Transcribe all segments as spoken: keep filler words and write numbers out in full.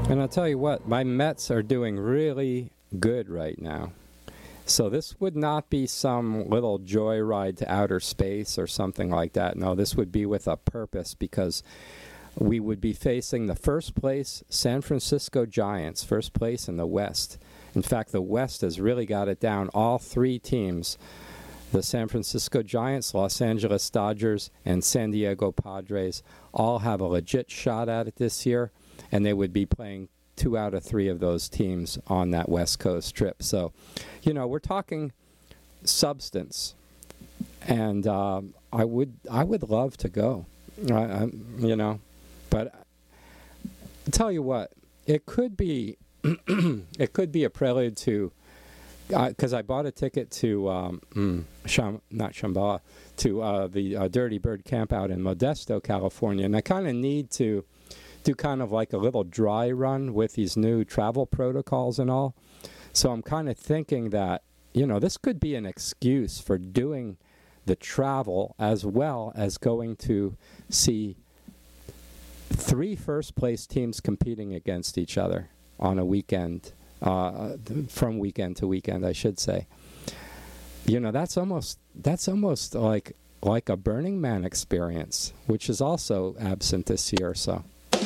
And I'll tell you what, my Mets are doing really good right now. So this would not be some little joyride to outer space or something like that. No, this would be with a purpose, because we would be facing the first place San Francisco Giants, first place in the West. In fact, the West has really got it down. All three teams, the San Francisco Giants, Los Angeles Dodgers, and San Diego Padres, all have a legit shot at it this year, and they would be playing two out of three of those teams on that West Coast trip. So, you know, we're talking substance, and uh, I would I would love to go, I, I, you know, but I'll tell you what, it could be it could be a prelude to, because uh, I bought a ticket to um, mm, Sham, not Shambhala, to uh, the uh, Dirty Bird camp out in Modesto, California, and I kind of need to do kind of like a little dry run with these new travel protocols and all. So I'm kind of thinking that, you know, this could be an excuse for doing the travel as well as going to see three first place teams competing against each other on a weekend, uh, from weekend to weekend, I should say. You know, that's almost that's almost like like a Burning Man experience, which is also absent this year. So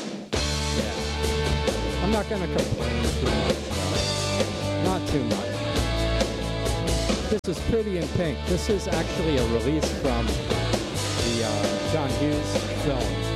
I'm not going to complain too much, though. Not too much. This is Pretty in Pink. This is actually a release from the uh, John Hughes film.